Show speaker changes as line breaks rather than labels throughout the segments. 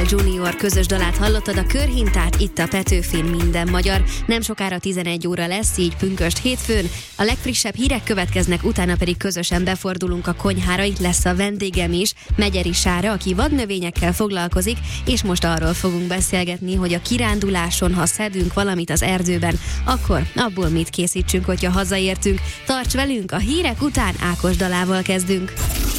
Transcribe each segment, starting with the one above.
Junior közös dalát hallottad, a Körhintát, itt a Petőfin Minden magyar. Nem sokára 11 óra lesz, így pünkösd hétfőn. A legfrissebb hírek következnek, utána pedig közösen befordulunk a konyhára. Itt lesz a vendégem is, Megyeri Sára, aki vadnövényekkel foglalkozik, és most arról fogunk beszélgetni, hogy a kiránduláson, ha szedünk valamit az erdőben, akkor abból mit készítsünk, hogyha hazaértünk. Tarts velünk, a hírek után Ákos dalával kezdünk.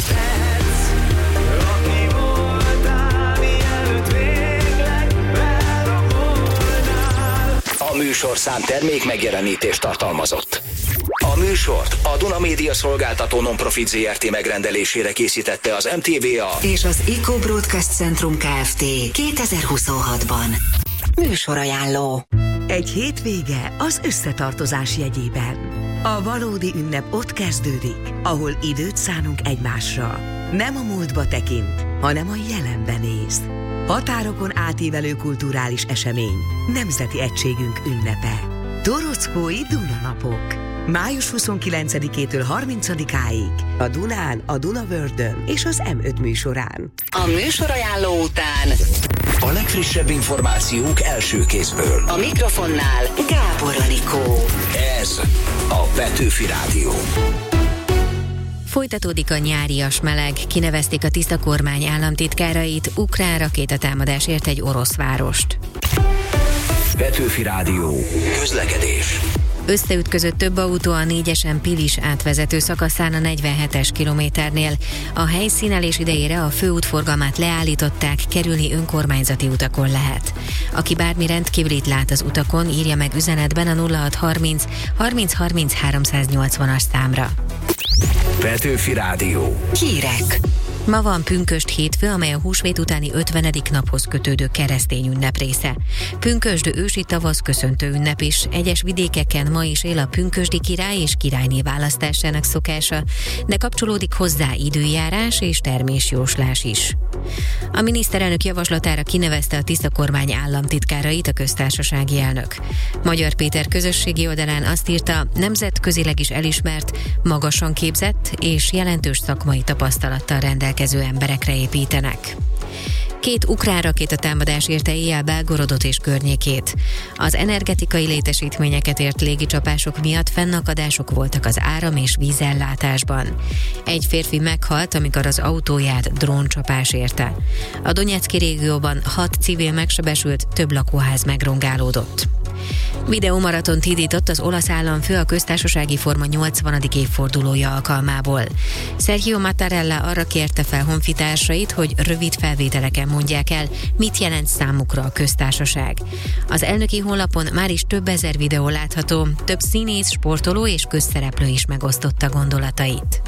A műsorszám termék megjelenítést tartalmazott. A műsort a Duna Média szolgáltató non-profit ZRT megrendelésére készítette az MTVA
és az Eco Broadcast Centrum Kft. 2026-ban. Műsorajánló.
Egy hétvége az összetartozás jegyében. A valódi ünnep ott kezdődik, ahol időt szánunk egymásra. Nem a múltba tekint, hanem a jelenbe néz. Határokon átívelő kulturális esemény, nemzeti egységünk ünnepe. Torockói Dunanapok. Május 29-től 30-áig a Dunán, a Dunavördön és az M5 műsorán.
A műsorajánló után
a legfrissebb információk első kézből.
a mikrofonnál Gábor Anikó.
Ez a Petőfi Rádió.
Folytatódik a nyárias meleg, kinevezték a tiszta kormány államtitkárait, ukrán rakétatámadás ért egy orosz várost.
Petőfi Rádió. Közlekedés.
Összeütközött több autó a 4-esen Pilis átvezető szakaszán a 47-es kilométernél. A helyszínelés idejére a főútforgalmát leállították, kerülni önkormányzati utakon lehet. Aki bármi rendkívülit lát az utakon, írja meg üzenetben a 0630 30 30 380-as számra.
Petőfi Rádió.
Hírek.
Ma van pünkösd hétfő, amely a húsvét utáni 50. naphoz kötődő keresztény ünnep része. Pünkösd ősi tavasz köszöntő ünnep is. Egyes vidékeken ma is él a pünkösdi király és királyné választásának szokása, de kapcsolódik hozzá időjárás és termésjóslás is. A miniszterelnök javaslatára kinevezte a tiszta kormány államtitkárait a köztársasági elnök. Magyar Péter közösségi oldalán azt írta, nemzetközileg is elismert, magasan képzett és jelentős szakmai tapasztalattal rendelkező emberekre építenek. 2 ukrán rakétatámadás érte éjjel Belgorodot és környékét. Az energetikai létesítményeket ért légicsapások miatt fennakadások voltak az áram- és vízellátásban. Egy férfi meghalt, amikor az autóját dróncsapás érte. A Donetszki régióban 6 civil megsebesült, több lakóház megrongálódott. Videómaratont indított az olasz államfő a köztársasági forma 80. évfordulója alkalmából. Sergio Mattarella arra kérte fel honfitársait, hogy rövid felvételeken mondják el, mit jelent számukra a köztársaság. Az elnöki honlapon már is több ezer videó látható, több színész, sportoló és közszereplő is megosztotta gondolatait.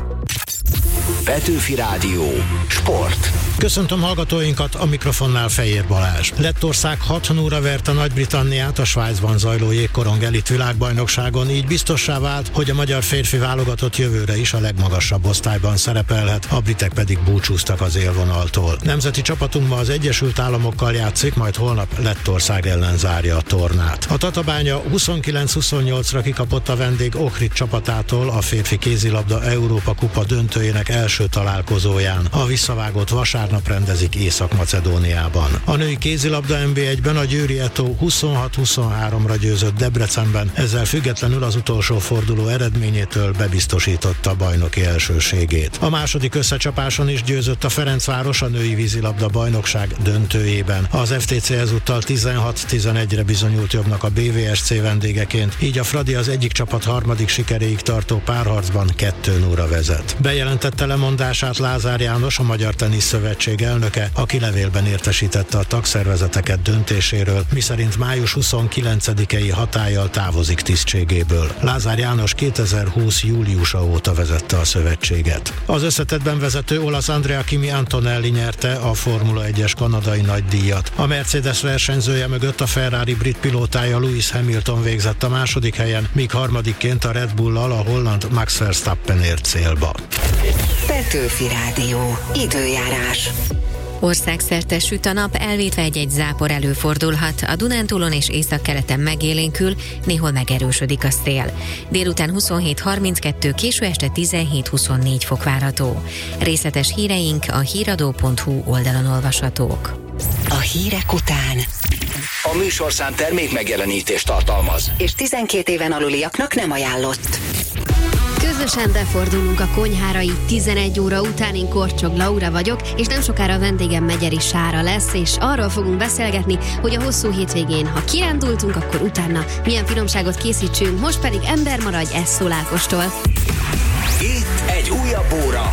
Petőfi Rádió. Sport.
Köszöntöm hallgatóinkat, a mikrofonnál Fejér Balázs. Lettország 6-0-ra verte Nagy-Britanniát a Svájcban zajló jégkorong elit világbajnokságon, így biztossá vált, hogy a magyar férfi válogatott jövőre is a legmagasabb osztályban szerepelhet, a britek pedig búcsúztak az élvonaltól. Nemzeti csapatunk ma az Egyesült Államokkal játszik, majd holnap Lettország ellen zárja a tornát. A Tatabánya 29-28-ra kikapott a vendég Ohrid csapatától a férfi kézilabda Európa kupa döntőjének első találkozóján. A visszavágott vasárnap rendezik Észak-Macedóniában. A női kézilabda NB1-ben a Győri Eto 26-23-ra győzött Debrecenben, ezzel függetlenül az utolsó forduló eredményétől bebiztosította a bajnoki elsőségét. A második összecsapáson is győzött a Ferencváros a női vízilabda bajnokság döntőjében. Az FTC ezúttal 16-11-re bizonyult jobbnak a BVSC vendégeként, így a Fradi az egyik csapat harmadik sikeréig tartó párharcban 2-0-ra vezet. Bejelentette lemondását Lázár János, a Magyar Tenisz Szövetség elnöke, aki levélben értesítette a tagszervezeteket döntéséről, miszerint május 29-i hatállyal távozik tisztségéből. Lázár János 2020. júliusa óta vezette a szövetséget. Az összetettben vezető olasz Andrea Kimi Antonelli nyerte a Formula 1-es kanadai nagydíjat. A Mercedes versenyzője mögött a Ferrari brit pilótája Lewis Hamilton végzett a második helyen, míg harmadikként a Red Bull-al a holland Max Verstappen ért célba.
Petőfi Rádió. Időjárás.
Országszerte süt a nap, elvétve egy-egy zápor előfordulhat. A Dunántúlon és északkeleten megélénkül, néhol megerősödik a szél. Délután 27-32, késő este 17-24 fok várható. Részletes híreink a híradó.hu oldalon olvashatók.
A hírek után.
A műsorszám termék megjelenítést tartalmaz.
És 12 éven aluliaknak nem ajánlott.
Közösen befordulunk a konyhára így 11 óra után. Én Korcsog Laura vagyok, és nem sokára a vendégem Megyeri Sára lesz, és arról fogunk beszélgetni, hogy a hosszú hétvégén, ha kirándultunk, akkor utána milyen finomságot készítsünk, most pedig ember maradj, ez szól Ákostól.
Itt egy újabb óra